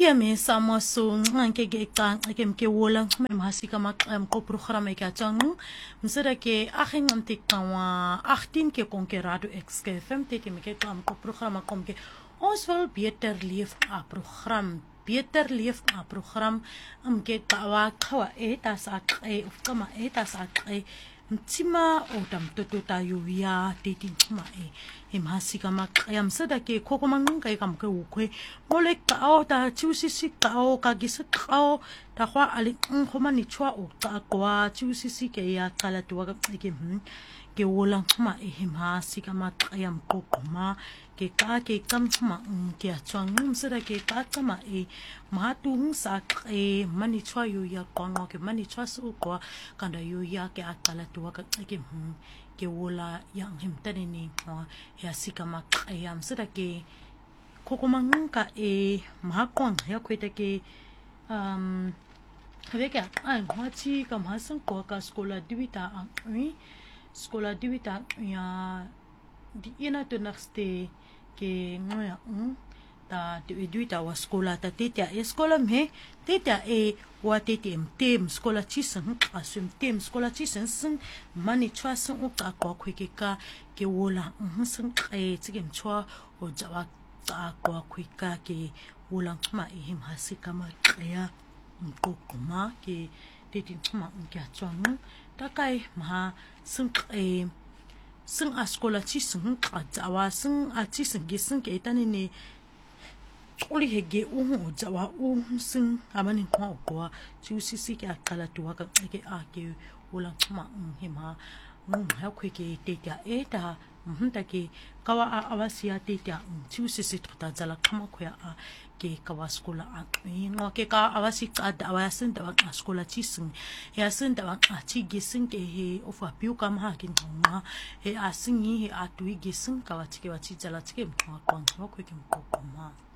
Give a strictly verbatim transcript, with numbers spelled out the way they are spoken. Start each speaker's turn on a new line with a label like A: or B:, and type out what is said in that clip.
A: Ya me samo so nganke ke ka ke mke wola me mahasika maqam ko programa ke atsangu msera ke akhin ngamti kawa achttien ke konkerado X K F M te ke mke kam ko programa kom ke ons wil beter leef a program beter leef a program mke kawa kawa eta sa e of kama eta sa e mtima odam toto tayo ya dating ma e e mahasika maqam sada ke koko mangunga e kam ke ukwe mole ka o ta chiusisi ka o ka gisa ka o ta kwa ali ngoma ni chwa o ka kwa chiusisi ke ya kala tuwa ka ke hm ke wola ma e mahasika maqam kokoma ke ka ke kam ma ke atwang msada ke ka kama e matung sa e mani chwa yo ya kwa ke mani chwa su kwa kanda yo ya ke akala tuwa ka ke hm ke wola yang himtani ni ya sika maqam msada ke koko mangunga e mahakwang ya kweta ke um veka an hati kam hasan ko ka skola dibita an skola dibita ya di ina to naste ke ngoya um ta dibita wa skola ta tetia e skola me tetia e wa tetem tem skola chisen asum tem skola chisen sun mani chwa sun o ka ko kweke ka ke wola um sun e tigem chwa o jawa ta ko kweka ke wola ma e hasika ma ya kokoma ke tetin ma ke atwang ta kai ma sun e sun askola chisen ka jawa sun a chisen ge sun ke tani ne oli hege u jawa u sun amani ko ko chiusisi ke akala tuwa ka ke a ke wola ma hima mun ha kweke tetia eta mhunta ke kawa awasia tetia chiusisi tota jala kama ko ya ke kawa skola a ngo ke ka awasi ka da awasin da wa skola chisin ya sin da wa chi gisin ke he ofa piu kam ha kin ma he asin hi he atui gisin kawa chike wa chi jala chike mwa kwang ko ke ko ma